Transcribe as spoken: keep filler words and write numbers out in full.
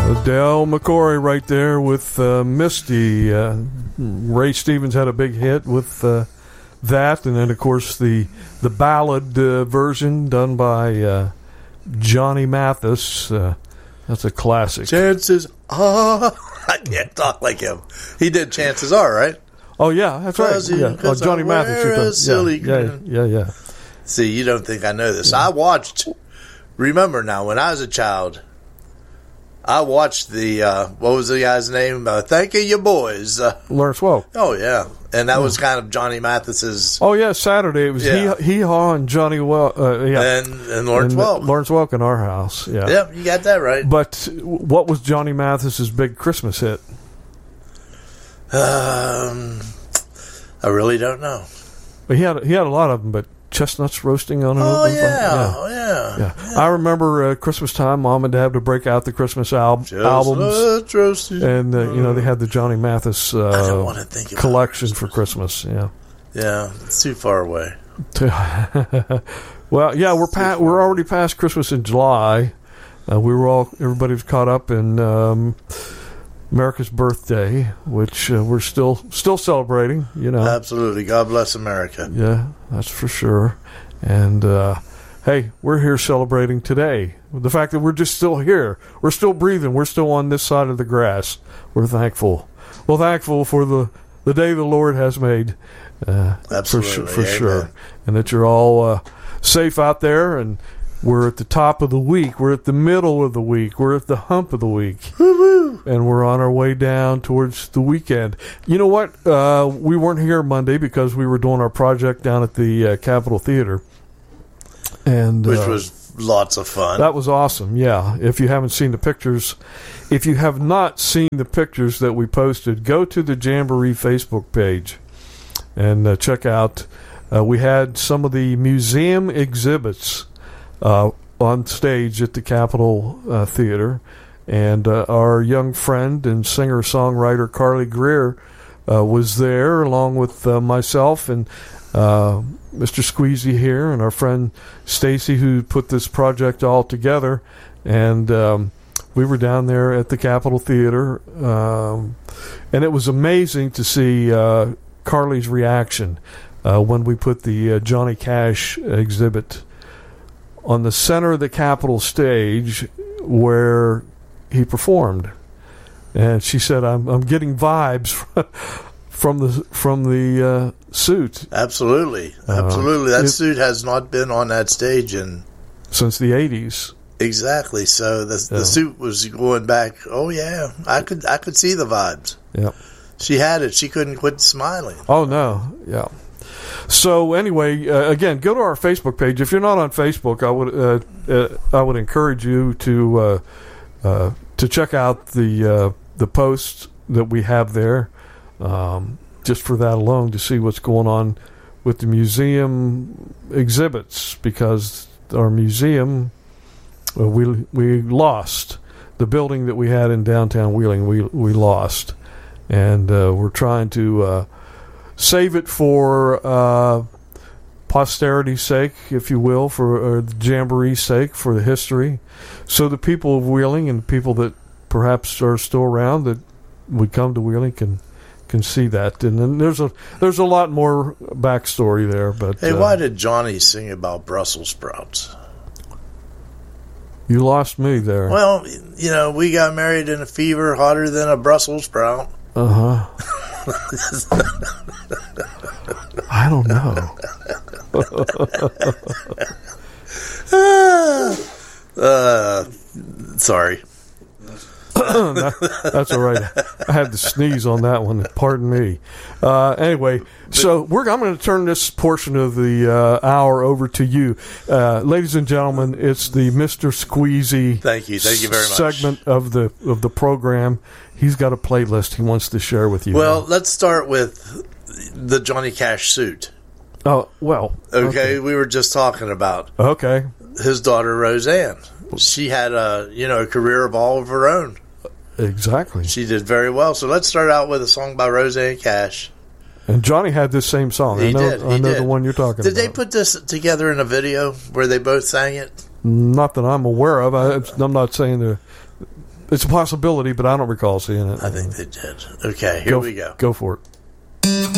Del McCoury right there with uh, Misty. Uh, Ray Stevens had a big hit with uh, that, and then of course the the ballad uh, version done by uh, Johnny Mathis. Uh, that's a classic. Chances are, I can't talk like him. He did Chances Are, right? Oh yeah, that's right. Yeah. Oh, Johnny Mathis. Yeah, yeah, yeah, yeah. See, you don't think I know this. Yeah. I watched. Remember now, when I was a child, I watched the, uh, what was the guy's name? Uh, Thank You, You Boys. Uh, Lawrence Welk. Oh, yeah. And that yeah. was kind of Johnny Mathis's. Oh, yeah, Saturday. It was yeah. Hee Haw and Johnny Welk. Uh, yeah. And, and Lawrence and, Welk. Uh, Lawrence Welk in our house. Yeah. Yeah, you got that right. But what was Johnny Mathis's big Christmas hit? Um, I really don't know. But he had, he had a lot of them, but Chestnuts Roasting on an oh, Open yeah, Fire. Oh, yeah. yeah. Yeah. I remember uh, Christmas time, Mom and Dad would break out the Christmas al- albums. Roasting. And, uh, you know, they had the Johnny Mathis uh, I don't want to think about collection for Christmas. Yeah. Yeah, it's too far away. Well, yeah, we're pa- we're already past Christmas in July. Uh, we were all, everybody was caught up in um, America's birthday, which uh, we're still still celebrating, you know. Absolutely. God bless America. Yeah, that's for sure. And, uh, hey, we're here celebrating today. The fact that we're just still here. We're still breathing. We're still on this side of the grass. We're thankful. Well, thankful for the, the day the Lord has made. Uh, Absolutely. For, for sure. And that you're all uh, safe out there, and we're at the top of the week. We're at the middle of the week. We're at the hump of the week. Woo-woo. And we're on our way down towards the weekend. You know what? Uh, we weren't here Monday because we were doing our project down at the uh, Capitol Theater. And Which uh, was lots of fun. That was awesome, yeah. If you haven't seen the pictures, if you have not seen the pictures that we posted, go to the Jamboree Facebook page and uh, check out. Uh, we had some of the museum exhibits uh, on stage at the Capitol uh, Theater, and uh, our young friend and singer-songwriter Carly Greer uh, was there, along with uh, myself and uh, Mister Squeezy here, and our friend Stacy, who put this project all together. And um, we were down there at the Capitol Theater, um, and it was amazing to see uh, Carly's reaction uh, when we put the uh, Johnny Cash exhibit on the center of the Capitol stage where he performed. And she said, I'm I'm getting vibes from the from the uh, suit. Absolutely. Absolutely. Uh, that it, suit has not been on that stage in since the eighties. Exactly. So the yeah. the suit was going back. Oh yeah, I could I could see the vibes. Yeah. She had it. She couldn't quit smiling. Oh no. Yeah. So anyway, uh, again, go to our Facebook page. If you're not on Facebook, I would uh, uh, I would encourage you to uh, uh, to check out the uh, the posts that we have there, um, just for that alone, to see what's going on with the museum exhibits, because our museum uh, we we lost the building that we had in downtown Wheeling. We we lost, and uh, we're trying to. Uh, Save it for uh, posterity's sake, if you will, for uh, the Jamboree's sake, for the history, so the people of Wheeling and the people that perhaps are still around that would come to Wheeling can can see that. And then there's a there's a lot more backstory there. But hey, uh, why did Johnny sing about Brussels sprouts? You lost me there. Well, you know, we got married in a fever hotter than a Brussels sprout. Uh huh. I don't know. uh, sorry. that, that's all right. I had to sneeze on that one. Pardon me. Uh, anyway, so we're. I'm going to turn this portion of the uh, hour over to you, uh, ladies and gentlemen. It's the Mister Squeezy. Thank you. Thank you very much. Segment of the of the program. He's got a playlist he wants to share with you. Well, now. Let's start with the Johnny Cash suit. Oh well. Okay, okay. We were just talking about. Okay. His daughter Roseanne. She had a you know a career of all of her own. Exactly. She did very well. So let's start out with a song by Roseanne Cash. And Johnny had this same song. He I know, did. He I know did. the one you're talking did about. Did they put this together in a video where they both sang it? Not that I'm aware of. I, I'm not saying they're... It's a possibility, but I don't recall seeing it. I think they did. Okay, here go, we go. Go for it.